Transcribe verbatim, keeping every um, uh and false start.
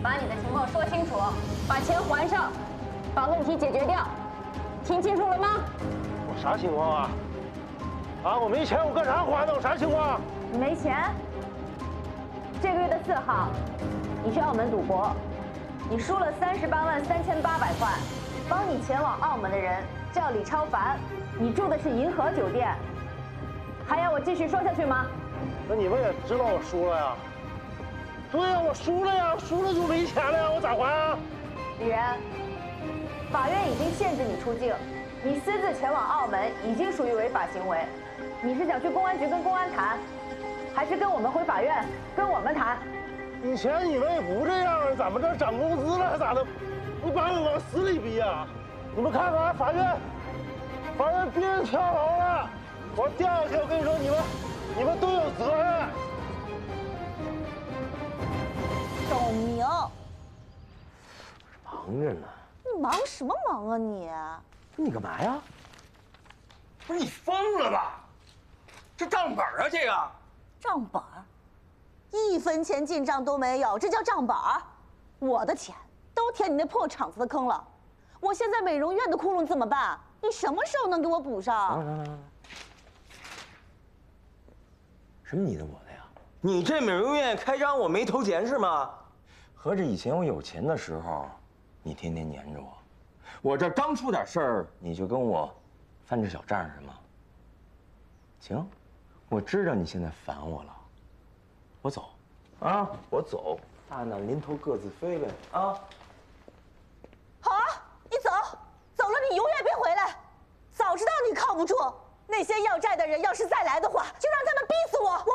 把你的情况说清楚，把钱还上，把问题解决掉，听清楚了吗？ 我啥情况啊？啊，我没钱，我干啥还的？我啥情况？ 你没钱？这个月的四号，你去澳门赌博，你输了三十八万三千八百块。帮你前往澳门的人叫李超凡，你住的是银河酒店。还要我继续说下去吗？ 那你们也知道我输了呀？对呀，我输了呀，输了就没钱了呀，我咋还啊？ 李然，法院已经限制你出境，你私自前往澳门已经属于违法行为。你是想去公安局跟公安谈，还是跟我们回法院跟我们谈？ 以前你们也不这样，怎么着涨工资了还咋的？你把我往死里逼啊！你们看看法院，法院逼人跳楼了，我掉下去，我跟你说，你们你们都有责任。 董明， 忙着呢。 你忙什么忙啊你？ 你干嘛呀？ 不是你疯了吧？这账本啊，这个账本儿，一分钱进账都没有，这叫账本儿？我的钱都填你那破厂子的坑了，我现在美容院的窟窿怎么办？你什么时候能给我补上？ 来来来来，什么你的我的呀？ 你这美容院开张我没投钱是吗？ 合着以前我有钱的时候，你天天黏着我，我这刚出点事儿，你就跟我翻这小账是吗？行，我知道你现在烦我了，我走，啊，我走，大难临头各自飞呗，啊。 好啊，你走，走了你永远别回来。早知道你靠不住，那些要债的人要是再来的话，就让他们逼死我，我